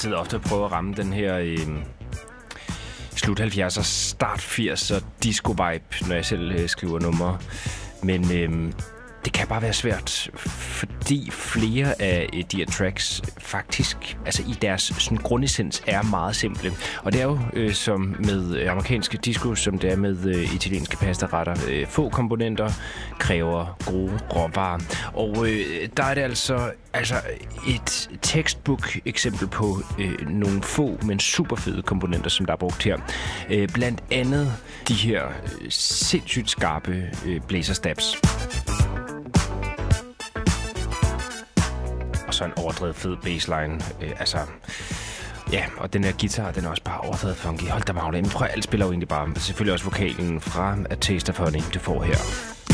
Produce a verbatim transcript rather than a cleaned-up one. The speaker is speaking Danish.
sidder ofte og prøver at ramme den her øh, slut halvfjerdser, start firser disco-vibe, når jeg selv øh, skriver numre. Men øh, det kan bare være svært, fordi flere af øh, de her tracks faktisk, altså i deres sådan, grundessens, er meget simple. Og det er jo øh, som med amerikanske disco, som det er med øh, italienske pastaretter. Øh, få komponenter kræver gode råvarer. Og øh, der er det altså, altså et textbook eksempel på øh, nogle få, men super fede komponenter, som der er brugt her. Øh, blandt andet de her øh, sindssygt skarpe øh, blæserstabs. Og så en overdrevet fed bassline. Øh, altså, ja, og den her guitar, den er også bare overdrevet funky. Hold da magle. Men prøv, alt spiller jo egentlig bare. Selvfølgelig også vokalen fra A Taste of Honey, du får her.